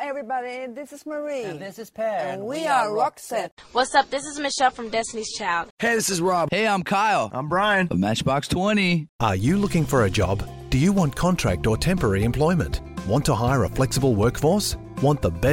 everybody. This is Marie. And this is Pat. And we are Roxette. What's up? This is Michelle from Destiny's Child. Hey, this is Rob. Hey, I'm Kyle. I'm Brian. Of Matchbox 20. Are you looking for a job? Do you want contract or temporary employment? Want to hire a flexible workforce? Want the best